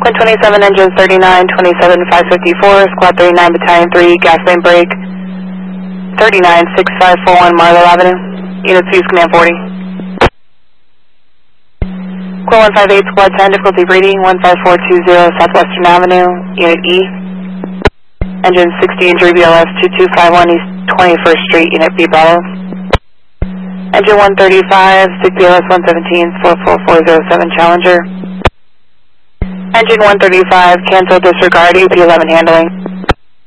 Quint 27, engine 39, 27, 554, squad 39, battalion 3, gasoline break, 39, 6541 Marlow Avenue. Units use command 40. Quint 158, squad 10, difficulty reading, 15420 Southwestern Avenue, Unit E. Engine 60, injury BLS 2251 East 21st Street, Unit B Bravo. Engine 135, stick BLS 117, 44407 Challenger. Engine 135, cancel, disregard, AP11 handling.